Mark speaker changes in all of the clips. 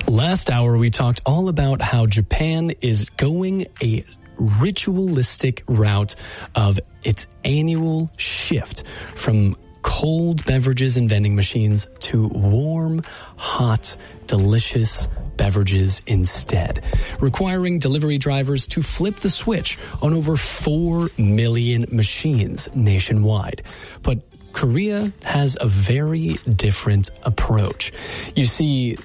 Speaker 1: Last hour, we talked all about how Japan is going a ritualistic route of its annual shift from cold beverages and vending machines to warm, hot, delicious beverages instead, requiring delivery drivers to flip the switch on over 4 million machines nationwide. But Korea has a very different approach. You see,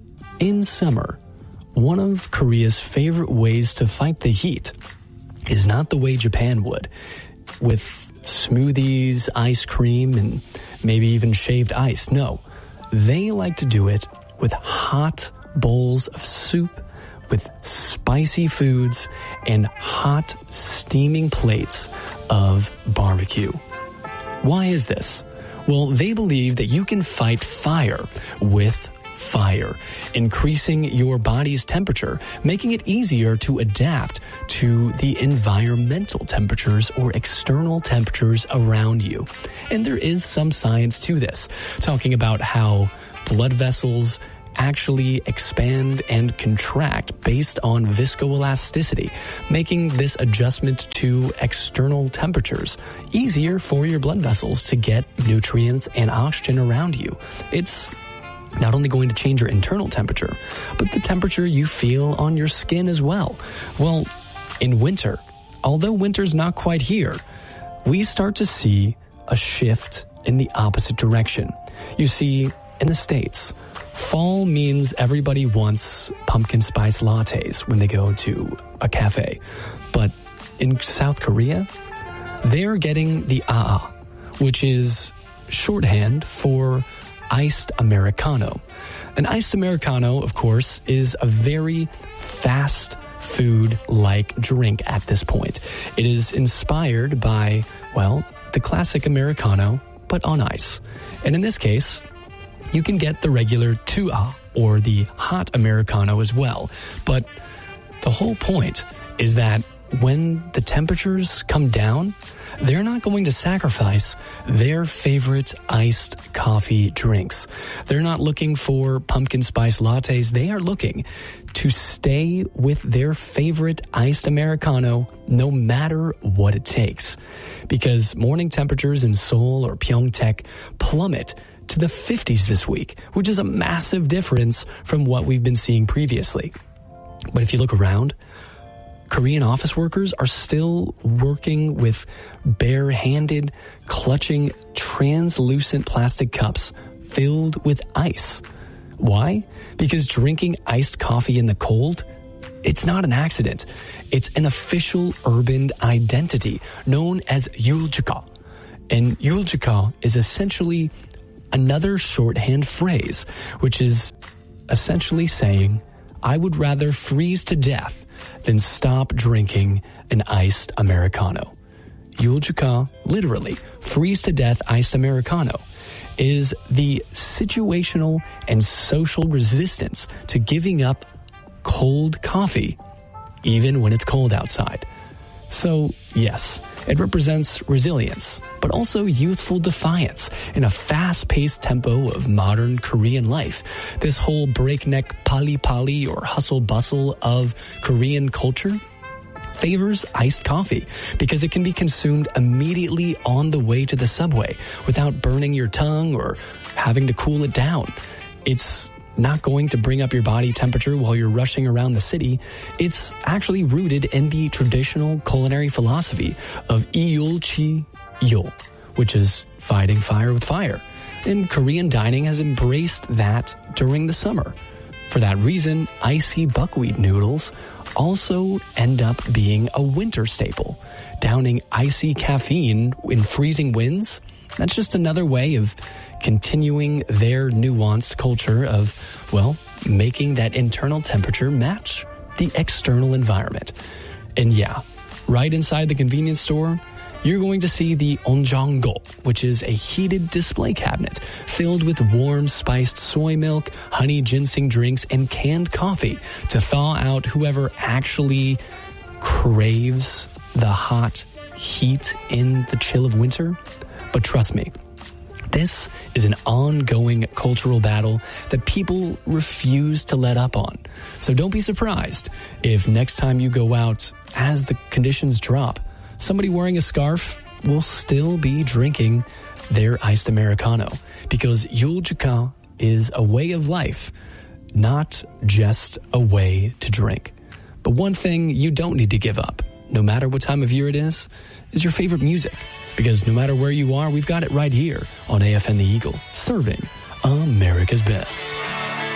Speaker 1: in summer, one of Korea's favorite ways to fight the heat is not the way Japan would, with smoothies, ice cream, and maybe even shaved ice. No, they like to do it with hot bowls of soup, with spicy foods, and hot, steaming plates of barbecue. Why is this? Well, they believe that you can fight fire with fire, increasing your body's temperature, making it easier to adapt to the environmental temperatures or external temperatures around you. And there is some science to this, talking about how blood vessels actually expand and contract based on viscoelasticity, making this adjustment to external temperatures easier for your blood vessels to get nutrients and oxygen around you. It's not only going to change your internal temperature, but the temperature you feel on your skin as well. Well, in winter, although winter's not quite here, we start to see a shift in the opposite direction. You see, in the States, fall means everybody wants pumpkin spice lattes when they go to a cafe. But in South Korea, they're getting the aa, which is shorthand for iced Americano. An iced Americano, of course, is a very fast food-like drink at this point. It is inspired by, well, the classic Americano, but on ice. And in this case, you can get the regular 2A or the hot Americano as well. But the whole point is that when the temperatures come down, they're not going to sacrifice their favorite iced coffee drinks. They're not looking for pumpkin spice lattes. They are looking to stay with their favorite iced Americano no matter what it takes. Because morning temperatures in Seoul or Pyeongtaek plummet to the 50s this week, which is a massive difference from what we've been seeing previously. But if you look around, Korean office workers are still working with bare-handed, clutching translucent plastic cups filled with ice. Why? Because drinking iced coffee in the cold, it's not an accident. It's an official urban identity known as Yuljika. And Yuljika is essentially another shorthand phrase, which is essentially saying, I would rather freeze to death than stop drinking an iced Americano. Yuljika, literally, freeze to death iced Americano, is the situational and social resistance to giving up cold coffee, even when it's cold outside. So, yes, it represents resilience, but also youthful defiance in a fast-paced tempo of modern Korean life. This whole breakneck pali-pali or hustle-bustle of Korean culture favors iced coffee because it can be consumed immediately on the way to the subway without burning your tongue or having to cool it down. It's not going to bring up your body temperature while you're rushing around the city. It's actually rooted in the traditional culinary philosophy of Iulchi-yul, which is fighting fire with fire. And Korean dining has embraced that during the summer. For that reason, icy buckwheat noodles also end up being a winter staple. Downing icy caffeine in freezing winds, that's just another way of continuing their nuanced culture of, well, making that internal temperature match the external environment. And yeah, right inside the convenience store, you're going to see the onjanggo, which is a heated display cabinet filled with warm spiced soy milk, honey ginseng drinks, and canned coffee to thaw out whoever actually craves the hot heat in the chill of winter. But trust me, This is an ongoing cultural battle that people refuse to let up on. So don't be surprised if next time you go out, as the conditions drop, somebody wearing a scarf will still be drinking their iced Americano, because Yuljika is a way of life, not just a way to drink. But one thing you don't need to give up, no matter what time of year it is your favorite music. Because no matter where you are, we've got it right here on AFN The Eagle, serving America's best.